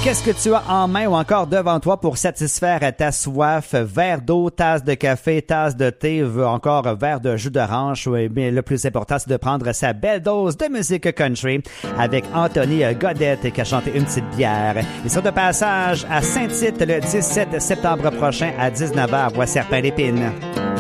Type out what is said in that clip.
Qu'est-ce que tu as en main ou encore devant toi pour satisfaire ta soif? Verre d'eau, tasse de café, tasse de thé, encore verre de jus d'orange. Mais le plus important, c'est de prendre sa belle dose de musique country avec Anthony Godette qui a chanté Une petite bière. Ils sont de passage à Saint-Tite le 17 septembre prochain à 19h. Voici Serpent l'Épine.